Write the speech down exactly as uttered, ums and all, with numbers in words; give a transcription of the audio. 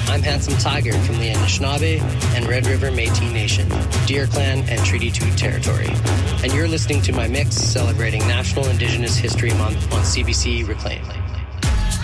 I'm Handsome Tiger from the Anishinaabe and Red River Métis Nation, Deer Clan and Treaty two territory. And you're listening to my mix celebrating National Indigenous History Month on C B C Reclaim.